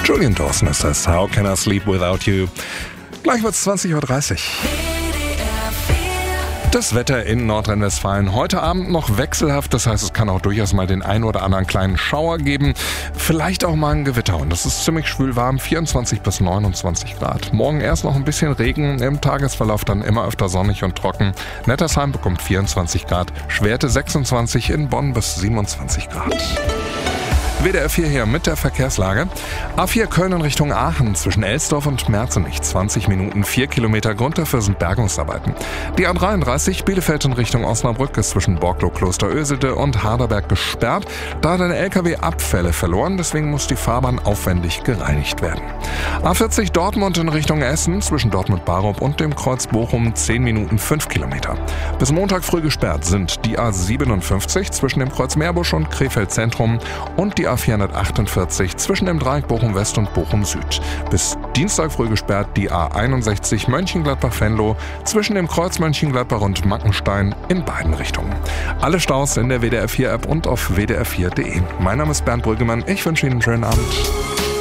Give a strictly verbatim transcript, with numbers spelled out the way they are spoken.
Julian Dawson ist das. How Can I Sleep Without You? Gleich wird es zwanzig Uhr dreißig. Das Wetter in Nordrhein-Westfalen heute Abend noch wechselhaft, das heißt, es kann auch durchaus mal den einen oder anderen kleinen Schauer geben, vielleicht auch mal ein Gewitter und das ist ziemlich schwül warm, vierundzwanzig bis neunundzwanzig Grad. Morgen erst noch ein bisschen Regen, im Tagesverlauf dann immer öfter sonnig und trocken. Nettersheim bekommt vierundzwanzig Grad, Schwerte sechsundzwanzig, in Bonn bis siebenundzwanzig Grad. W D R vier hier mit der Verkehrslage. A vier Köln in Richtung Aachen zwischen Elsdorf und Merzenich. zwanzig Minuten, vier Kilometer. Grund dafür sind Bergungsarbeiten. Die A dreiunddreißig Bielefeld in Richtung Osnabrück ist zwischen Borglow Klosterösede und Harderberg gesperrt. Da hat ein L K W Abfälle verloren, deswegen muss die Fahrbahn aufwendig gereinigt werden. A vierzig Dortmund in Richtung Essen zwischen Dortmund-Barup und dem Kreuz Bochum zehn Minuten, fünf Kilometer. Bis Montag früh gesperrt sind die A siebenundfünfzig zwischen dem Kreuz Meerbusch und Krefeld Zentrum und die A vierhundertachtundvierzig zwischen dem Dreieck Bochum West und Bochum Süd. Bis Dienstag früh gesperrt die A einundsechzig Mönchengladbach-Venlo zwischen dem Kreuz Mönchengladbach und Mackenstein in beiden Richtungen. Alle Staus in der W D R vier App und auf w d r vier punkt d e. Mein Name ist Bernd Brüggemann. Ich wünsche Ihnen einen schönen Abend.